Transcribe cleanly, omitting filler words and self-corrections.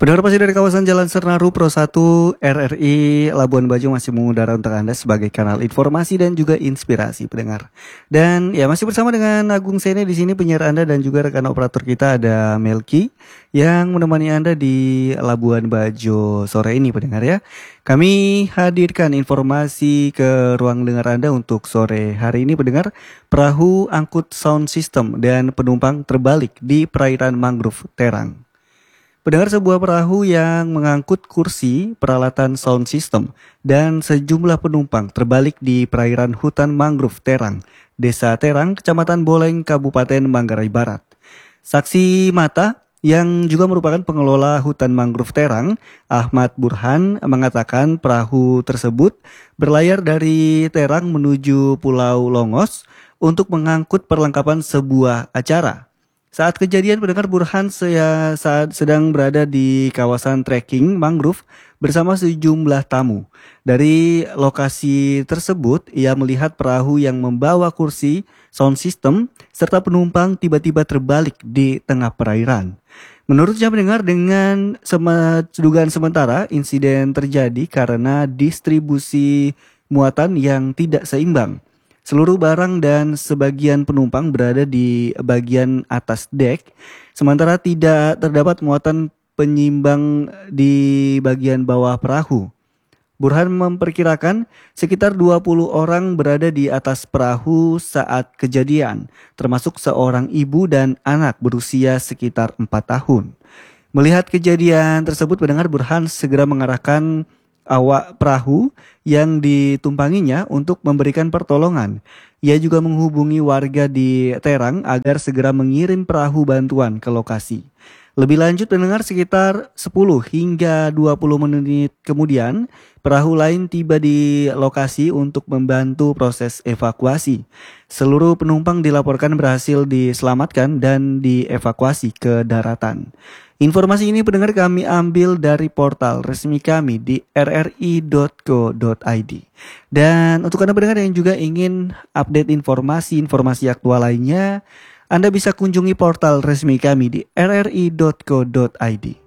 Pendengar pasti dari kawasan Jalan Sernaru Pro 1 RRI Labuan Bajo masih mengudara untuk Anda sebagai kanal informasi dan juga inspirasi pendengar. Dan ya masih bersama dengan Agung Sene di sini penyiar Anda dan juga rekan operator kita ada Melki yang menemani Anda di Labuan Bajo sore ini pendengar ya. Kami hadirkan informasi ke ruang dengar Anda untuk sore hari ini pendengar. Perahu angkut sound system dan penumpang terbalik di perairan mangrove Terang. Pendengar, sebuah perahu yang mengangkut kursi, peralatan sound system, dan sejumlah penumpang terbalik di perairan hutan mangrove Terang, Desa Terang, Kecamatan Boleng, Kabupaten Manggarai Barat. Saksi mata yang juga merupakan pengelola hutan mangrove Terang, Ahmad Burhan, mengatakan perahu tersebut berlayar dari Terang menuju Pulau Longos untuk mengangkut perlengkapan sebuah acara. Saat kejadian pendengar, Burhan saat sedang berada di kawasan trekking mangrove bersama sejumlah tamu. Dari lokasi tersebut, ia melihat perahu yang membawa kursi, sound system, serta penumpang tiba-tiba terbalik di tengah perairan. Menurutnya pendengar, dengan dugaan sementara, insiden terjadi karena distribusi muatan yang tidak seimbang. Seluruh barang dan sebagian penumpang berada di bagian atas dek, sementara tidak terdapat muatan penyimbang di bagian bawah perahu. Burhan memperkirakan sekitar 20 orang berada di atas perahu saat kejadian, termasuk seorang ibu dan anak berusia sekitar 4 tahun. Melihat kejadian tersebut, pendengar, Burhan segera mengarahkan awak perahu yang ditumpanginya untuk memberikan pertolongan. Ia juga menghubungi warga di Terang agar segera mengirim perahu bantuan ke lokasi. Lebih lanjut pendengar, sekitar 10 hingga 20 menit kemudian perahu lain tiba di lokasi untuk membantu proses evakuasi. Seluruh penumpang dilaporkan berhasil diselamatkan dan dievakuasi ke daratan. Informasi ini pendengar kami ambil dari portal resmi kami di rri.co.id. Dan untuk Anda pendengar yang juga ingin update informasi aktual lainnya, Anda bisa kunjungi portal resmi kami di rri.co.id.